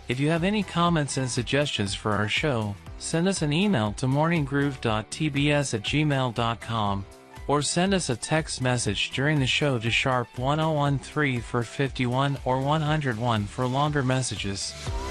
If you have any comments and suggestions for our show, send us an email to morninggroove.tbs@gmail.com or send us a text message during the show to #1013 for 51 or 101 for longer messages.